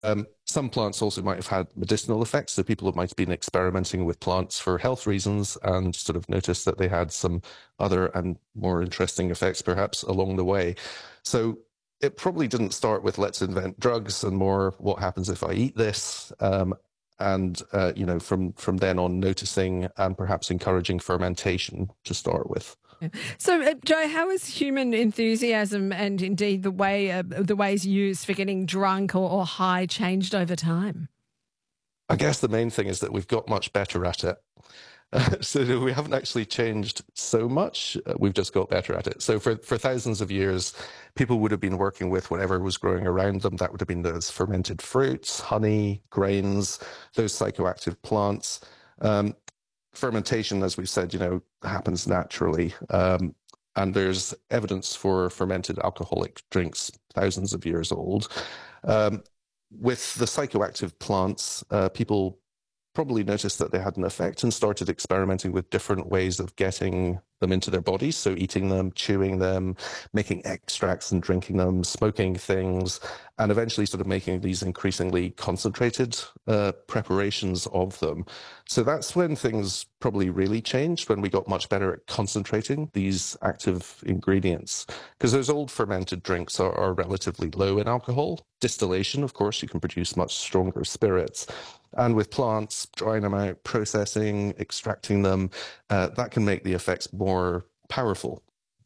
Some plants also might have had medicinal effects. So people might have been experimenting with plants for health reasons and sort of noticed that they had some other and more interesting effects perhaps along the way. So it probably didn't start with let's invent drugs and more what happens if I eat this. From then on, noticing and perhaps encouraging fermentation to start with. So, Joe, how has human enthusiasm and indeed the ways used for getting drunk or high changed over time? I guess the main thing is that we've got much better at it. So we haven't actually changed so much. We've just got better at it. So for thousands of years, people would have been working with whatever was growing around them. That would have been those fermented fruits, honey, grains, those psychoactive plants. Fermentation, as we've said, happens naturally. And there's evidence for fermented alcoholic drinks thousands of years old. With the psychoactive plants, people probably noticed that they had an effect and started experimenting with different ways of getting them into their bodies. So eating them, chewing them, making extracts and drinking them, smoking things, and eventually sort of making these increasingly concentrated preparations of them. So that's when things probably really changed, when we got much better at concentrating these active ingredients. Because those old fermented drinks are relatively low in alcohol. Distillation, of course, you can produce much stronger spirits. And with plants, drying them out, processing, extracting them, that can make the effects more powerful.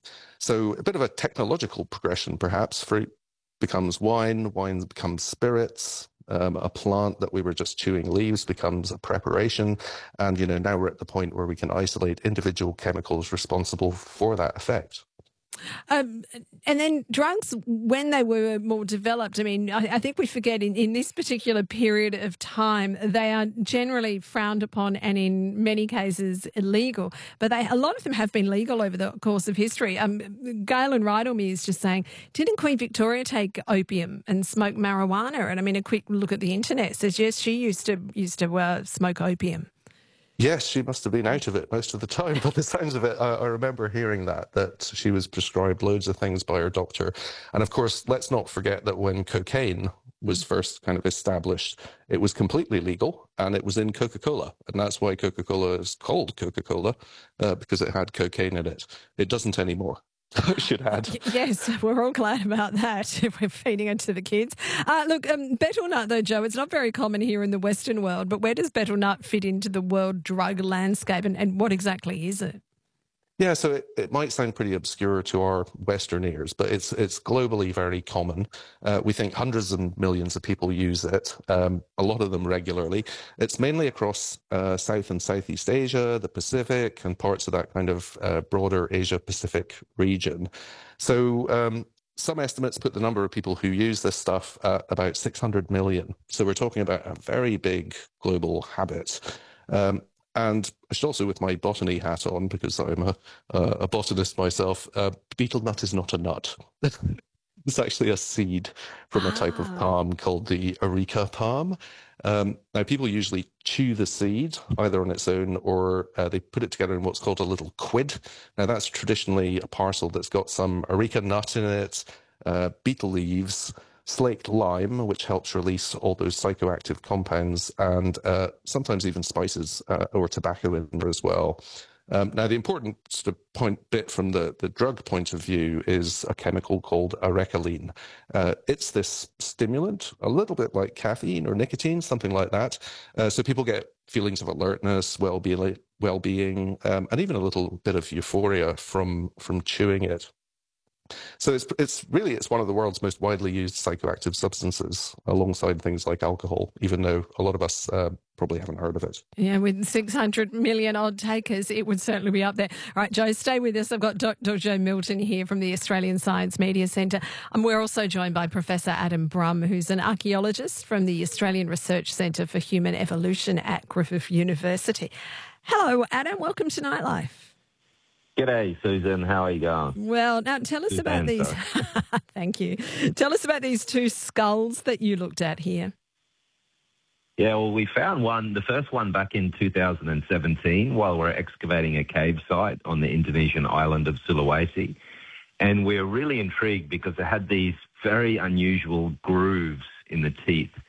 So a bit of a technological progression, perhaps. Fruit becomes wine becomes spirits. A plant that we were just chewing leaves becomes a preparation. And, now we're at the point where we can isolate individual chemicals responsible for that effect. And then drugs, when they were more developed, I mean, I think we forget in this particular period of time, they are generally frowned upon and in many cases illegal. But a lot of them have been legal over the course of history. Galen Rydalmere is just saying, didn't Queen Victoria take opium and smoke marijuana? And I mean, a quick look at the internet says, yes, she used to smoke opium. Yes, she must have been out of it most of the time. By the sounds of it, I remember hearing that she was prescribed loads of things by her doctor. And of course, let's not forget that when cocaine was first kind of established, it was completely legal and it was in Coca-Cola. And that's why Coca-Cola is called Coca-Cola, because it had cocaine in it. It doesn't anymore. I should add. Yes, we're all glad about that. We're feeding it to the kids. Look, betel nut, though, Joe, it's not very common here in the Western world, but where does betel nut fit into the world drug landscape and what exactly is it? Yeah, so it might sound pretty obscure to our Western ears, but it's globally very common. We think hundreds of millions of people use it, a lot of them regularly. It's mainly across South and Southeast Asia, the Pacific, and parts of that kind of broader Asia-Pacific region. So some estimates put the number of people who use this stuff at about 600 million. So we're talking about a very big global habit. And I should also, with my botany hat on, because I'm a botanist myself, betel nut is not a nut. It's actually a seed from a type of palm called the areca palm. Now, people usually chew the seed, either on its own or they put it together in what's called a little quid. Now, that's traditionally a parcel that's got some areca nut in it, betel leaves, slaked lime, which helps release all those psychoactive compounds, and sometimes even spices or tobacco in there as well. Now, the important sort of bit from the drug point of view is a chemical called arecaline. It's this stimulant, a little bit like caffeine or nicotine, something like that. So people get feelings of alertness, well-being, and even a little bit of euphoria from chewing it. So it's one of the world's most widely used psychoactive substances, alongside things like alcohol, even though a lot of us probably haven't heard of it. Yeah, with 600 million odd takers, it would certainly be up there. All right, Joe, stay with us. I've got Dr. Joe Milton here from the Australian Science Media Centre. And we're also joined by Professor Adam Brumm, who's an archaeologist from the Australian Research Centre for Human Evolution at Griffith University. Hello, Adam. Welcome to Nightlife. G'day, Susan. How are you going? Well, now tell us about these. Thank you. Tell us about these two skulls that you looked at here. Yeah, well, we found the first one back in 2017 while we're excavating a cave site on the Indonesian island of Sulawesi. And we're really intrigued because it had these very unusual grooves in the teeth.